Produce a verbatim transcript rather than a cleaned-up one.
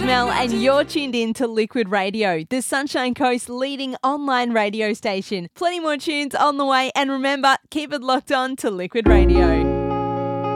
Mel and you're tuned in to Liquid Radio, the Sunshine Coast's leading online radio station. Plenty more tunes on the way and remember, keep it locked on to Liquid Radio.